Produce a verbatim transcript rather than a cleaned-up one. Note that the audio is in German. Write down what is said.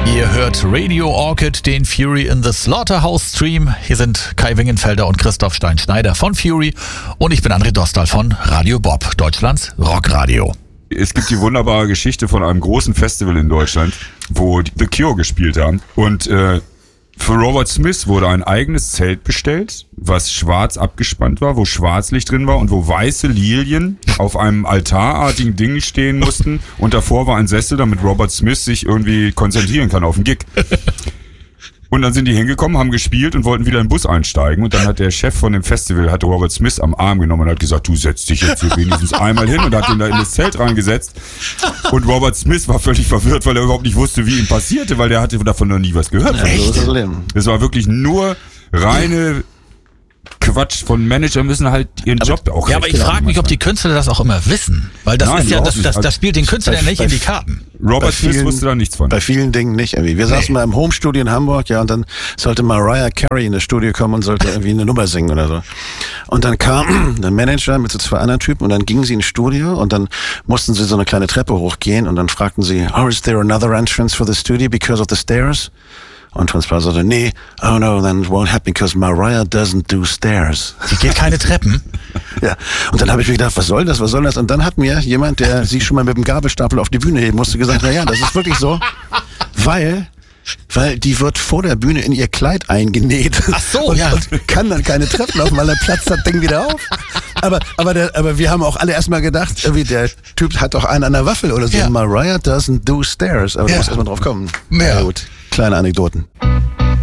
Ihr hört Radio Orchid, den Fury in the Slaughterhouse Stream. Hier sind Kai Wingenfelder und Christoph Stein-Schneider von Fury und ich bin André Dostal von Radio Bob, Deutschlands Rockradio. Es gibt die wunderbare Geschichte von einem großen Festival in Deutschland, wo die The Cure gespielt haben und äh, für Robert Smith wurde ein eigenes Zelt bestellt, was schwarz abgespannt war, wo Schwarzlicht drin war und wo weiße Lilien auf einem altarartigen Ding stehen mussten und davor war ein Sessel, damit Robert Smith sich irgendwie konzentrieren kann auf den Gig. Und dann sind die hingekommen, haben gespielt und wollten wieder in den Bus einsteigen und dann hat der Chef von dem Festival, hat Robert Smith am Arm genommen und hat gesagt, du setzt dich jetzt hier wenigstens einmal hin und hat ihn da in das Zelt reingesetzt und Robert Smith war völlig verwirrt, weil er überhaupt nicht wusste, wie ihm passierte, weil der hatte davon noch nie was gehört. Ja, so ist das Leben. Das war wirklich nur reine Quatsch von Manager müssen halt ihren aber, Job auch Ja, aber ich frage mich, ob die Künstler das auch immer wissen. Weil das Nein, ist ja, das, nicht. das, das spielt den Künstler ja nicht bei, in die Karten. Robert Smith vielen, wusste da nichts von. Bei vielen Dingen nicht irgendwie. Wir nee. saßen mal im Homestudio in Hamburg, ja, und dann sollte Mariah Carey in das Studio kommen und sollte irgendwie eine Nummer singen oder so. Und dann kam der Manager mit so zwei anderen Typen und dann gingen sie ins Studio und dann mussten sie so eine kleine Treppe hochgehen und dann fragten sie, oh, is there another entrance for the studio because of the stairs? Und Franz sagte, nee, oh no, then it won't happen, because Mariah doesn't do stairs. Die geht keine Treppen. Ja, und dann habe ich mir gedacht, was soll das, was soll das? Und dann hat mir jemand, der sie schon mal mit dem Gabelstapel auf die Bühne heben musste, gesagt, na ja, das ist wirklich so, weil... Weil die wird vor der Bühne in ihr Kleid eingenäht. Ach so, und, ja. Und kann dann keine Treppen laufen, weil dann platzt das Ding wieder auf. Aber, aber, der, aber wir haben auch alle erstmal gedacht, irgendwie der Typ hat doch einen an der Waffel oder so. Ja. Mariah doesn't do stairs. Aber ja. du musst erstmal drauf kommen. Ja. Ja, gut, kleine Anekdoten.